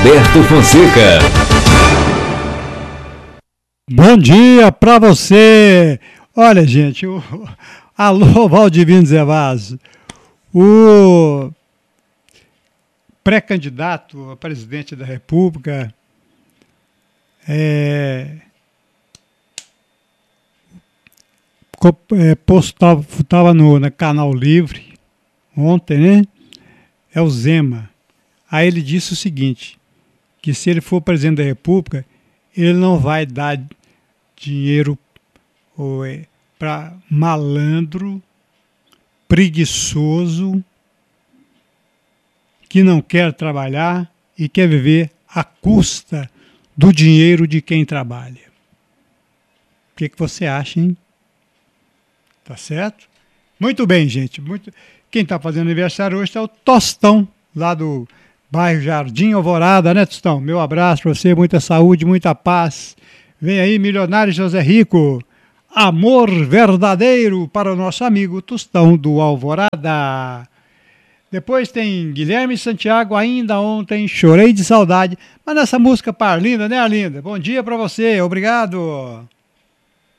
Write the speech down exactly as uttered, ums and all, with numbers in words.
Roberto Fonseca. Bom dia para você. Olha, gente, o... alô, Valdivino Zé Vaz, o pré-candidato a presidente da República é, é, postava, estava no, no Canal Livre ontem, né? É o Zema. Aí ele disse o seguinte, que se ele for presidente da República, ele não vai dar dinheiro é, para malandro, preguiçoso, que não quer trabalhar e quer viver à custa do dinheiro de quem trabalha. O que, que você acha, hein? Tá certo? Muito bem, gente. Muito... Quem está fazendo aniversário hoje é o Tostão, lá do bairro Jardim Alvorada, né, Tostão? Meu abraço para você, muita saúde, muita paz. Vem aí, Milionário José Rico. Amor verdadeiro para o nosso amigo Tostão do Alvorada. Depois tem Guilherme Santiago, ainda ontem chorei de saudade. Mas nessa música par linda, né, Arlinda? Bom dia para você, obrigado.